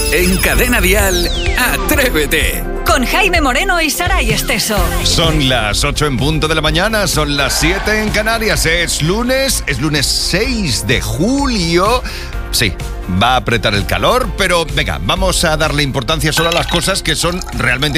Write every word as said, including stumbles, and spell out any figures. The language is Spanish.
En Cadena Dial, Atrévete. Con Jaime Moreno y Saray Esteso. Son las ocho en punto de la mañana, son las siete en Canarias. Es lunes, es lunes seis de julio. Sí, va a apretar el calor, pero venga, vamos a darle importancia solo a las cosas que son realmente